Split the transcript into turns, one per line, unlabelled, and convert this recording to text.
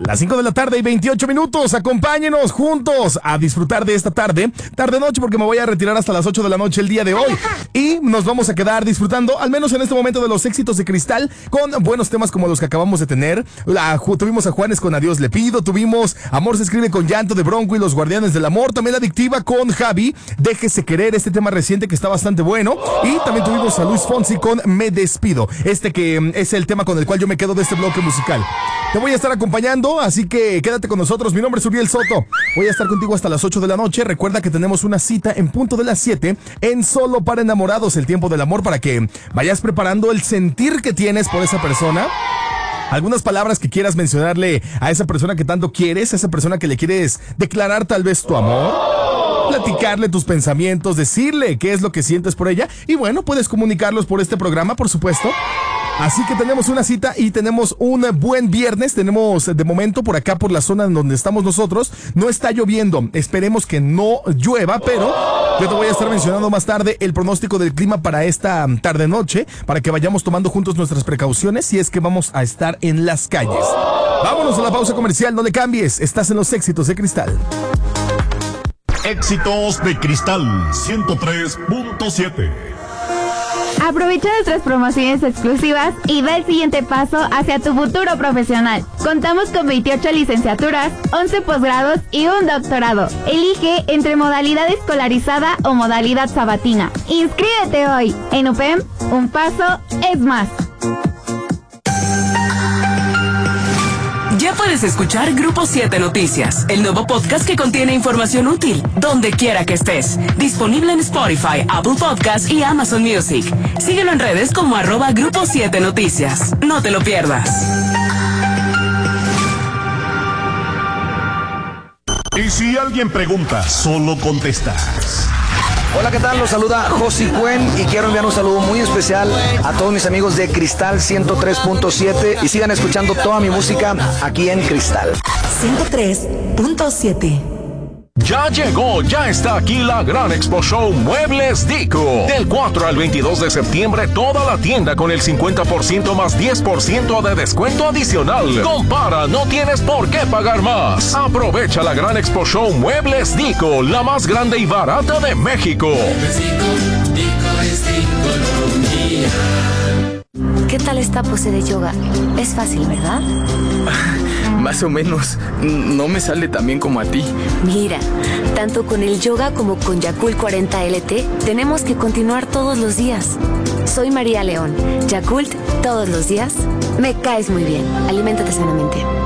Las 5 de la tarde y 28 minutos. Acompáñenos juntos a disfrutar de esta tarde-noche, porque me voy a retirar hasta las 8 de la noche el día de hoy. Y nos vamos a quedar disfrutando, al menos en este momento, de los éxitos de Cristal, con buenos temas como los que acabamos de tener. Tuvimos a Juanes con Adiós le pido, tuvimos Amor se escribe con Llanto de Bronco y Los Guardianes del Amor, también La Adictiva con Javi, Déjese querer, este tema reciente que está bastante bueno. Y también tuvimos a Luis Fonsi con Me despido, que es el tema con el cual yo me quedo de este bloque musical. Te voy a estar acompañando, así que quédate con nosotros. Mi nombre es Uriel Soto. Voy a estar contigo hasta las 8 de la noche. Recuerda que tenemos una cita en punto de las 7 en Solo para Enamorados, el tiempo del amor, para que vayas preparando el sentir que tienes por esa persona. Algunas palabras que quieras mencionarle a esa persona que tanto quieres, a esa persona que le quieres declarar tal vez tu amor. Platicarle tus pensamientos, decirle qué es lo que sientes por ella. Y bueno, puedes comunicarlos por este programa, por supuesto. Así que tenemos una cita y tenemos un buen viernes. Tenemos de momento por acá, por la zona en donde estamos nosotros, no está lloviendo. Esperemos que no llueva, pero yo te voy a estar mencionando más tarde el pronóstico del clima para esta tarde-noche, para que vayamos tomando juntos nuestras precauciones si es que vamos a estar en las calles. Vámonos a la pausa comercial, no le cambies. Estás en los éxitos de Cristal.
Éxitos de Cristal 103.7.
Aprovecha nuestras promociones exclusivas y da el siguiente paso hacia tu futuro profesional. Contamos con 28 licenciaturas, 11 posgrados y un doctorado. Elige entre modalidad escolarizada o modalidad sabatina. Inscríbete hoy. En UPEM, un paso es más.
Ya puedes escuchar Grupo 7 Noticias, el nuevo podcast que contiene información útil, donde quiera que estés. Disponible en Spotify, Apple Podcasts y Amazon Music. Síguelo en redes como @Grupo 7 Noticias. No te lo pierdas.
Y si alguien pregunta, solo contestas.
Hola, ¿qué tal? Los saluda Josi Cuen y quiero enviar un saludo muy especial a todos mis amigos de Cristal 103.7 y sigan escuchando toda mi música aquí en Cristal
103.7.
Ya llegó, ya está aquí la Gran Expo Show Muebles Dico. Del 4 al 22 de septiembre, toda la tienda con el 50% más 10% de descuento adicional. Compara, no tienes por qué pagar más. Aprovecha la Gran Expo Show Muebles Dico, la más grande y barata de México.
¿Qué tal esta pose de yoga? Es fácil, ¿verdad?
Más o menos. No me sale tan bien como a ti.
Mira, tanto con el yoga como con Yakult 40 LT, tenemos que continuar todos los días. Soy María León. Yakult, todos los días. Me caes muy bien. Aliméntate sanamente.